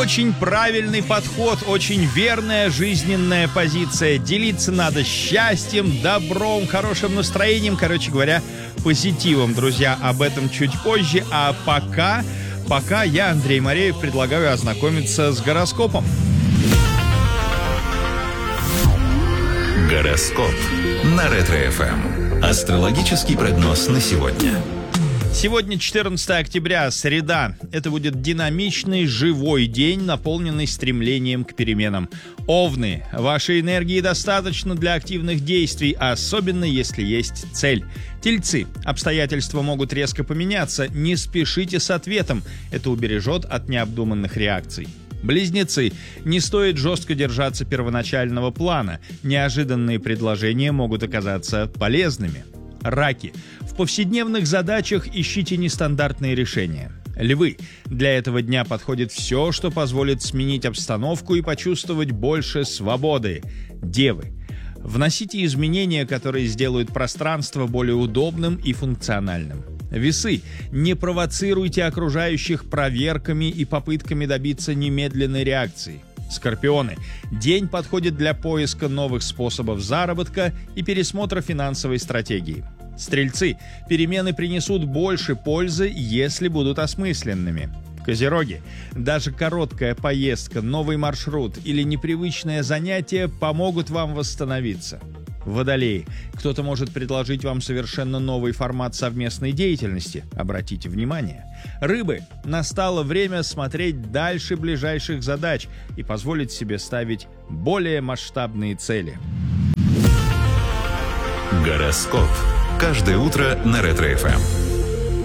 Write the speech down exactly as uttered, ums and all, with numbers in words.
очень правильный подход, очень верная жизненная позиция. Делиться надо счастьем, добром, хорошим настроением, короче говоря, позитивом, друзья. Об этом чуть позже, а пока, пока я, Андрей Мореев, предлагаю ознакомиться с гороскопом. Гороскоп на Ретро-эф эм. Астрологический прогноз на сегодня. Сегодня четырнадцатое октября, среда. Это будет динамичный, живой день, наполненный стремлением к переменам. Овны, вашей энергии достаточно для активных действий, особенно если есть цель. Тельцы, обстоятельства могут резко поменяться, не спешите с ответом, это убережет от необдуманных реакций. Близнецы, не стоит жестко держаться первоначального плана, неожиданные предложения могут оказаться полезными. Раки, в повседневных задачах ищите нестандартные решения. Львы, для этого дня подходит все, что позволит сменить обстановку и почувствовать больше свободы. Девы, вносите изменения, которые сделают пространство более удобным и функциональным. Весы, не провоцируйте окружающих проверками и попытками добиться немедленной реакции. Скорпионы, день подходит для поиска новых способов заработка и пересмотра финансовой стратегии. Стрельцы, перемены принесут больше пользы, если будут осмысленными. Козероги, даже короткая поездка, новый маршрут или непривычное занятие помогут вам восстановиться. Водолеи, кто-то может предложить вам совершенно новый формат совместной деятельности, обратите внимание. Рыбы, настало время смотреть дальше ближайших задач и позволить себе ставить более масштабные цели. Гороскоп. Каждое утро на Ретро-эф эм.